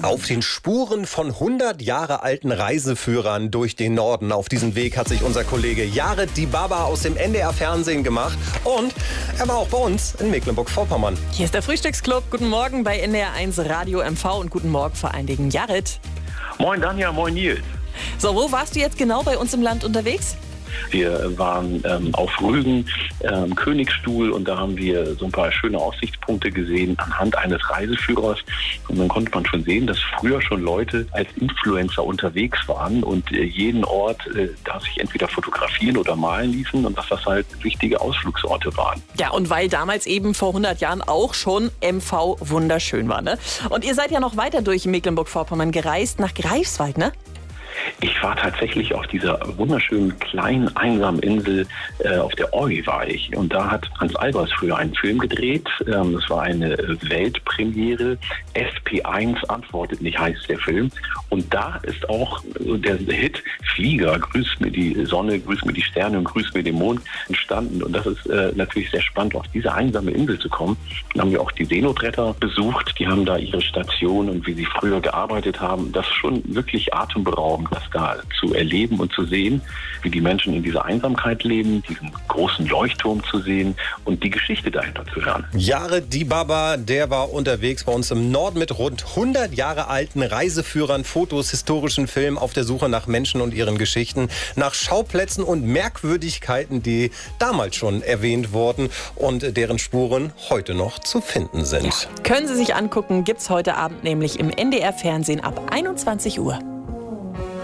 Auf den Spuren von 100 Jahre alten Reiseführern durch den Norden. Auf diesem Weg hat sich unser Kollege Jared Dibaba aus dem NDR-Fernsehen gemacht. Und er war auch bei uns in Mecklenburg-Vorpommern. Hier ist der Frühstücksclub. Guten Morgen bei NDR 1 Radio MV und guten Morgen vor allen Dingen Jared. Moin Danja, moin Nils. So, wo warst du jetzt genau bei uns im Land unterwegs? Wir waren auf Rügen, Königsstuhl, und da haben wir so ein paar schöne Aussichtspunkte gesehen anhand eines Reiseführers. Und dann konnte man schon sehen, dass früher schon Leute als Influencer unterwegs waren und jeden Ort da sich entweder fotografieren oder malen ließen und dass das halt wichtige Ausflugsorte waren. Ja, und weil damals eben vor 100 Jahren auch schon MV wunderschön war, ne? Und ihr seid ja noch weiter durch Mecklenburg-Vorpommern gereist, nach Greifswald, ne? Ich war tatsächlich auf dieser wunderschönen kleinen einsamen Insel, auf der Oi war ich. Und da hat Hans Albers früher einen Film gedreht. Das war eine Weltpremiere. SP1 antwortet nicht, heißt der Film. Und da ist auch der Hit Flieger, grüß mir die Sonne, grüß mir die Sterne und grüß mir den Mond entstanden. Und das ist natürlich sehr spannend, auf diese einsame Insel zu kommen. Dann haben wir auch die Seenotretter besucht. Die haben da ihre Station und wie sie früher gearbeitet haben. Das ist schon wirklich atemberaubend, das da zu erleben und zu sehen, wie die Menschen in dieser Einsamkeit leben, diesen großen Leuchtturm zu sehen und die Geschichte dahinter zu hören. Jared Dibaba, der war unterwegs bei uns im Norden mit rund 100 Jahre alten Reiseführern, Fotos, historischen Filmen auf der Suche nach Menschen und ihren Geschichten, nach Schauplätzen und Merkwürdigkeiten, die damals schon erwähnt wurden und deren Spuren heute noch zu finden sind. Ja. Können Sie sich angucken, gibt's heute Abend nämlich im NDR-Fernsehen ab 21 Uhr.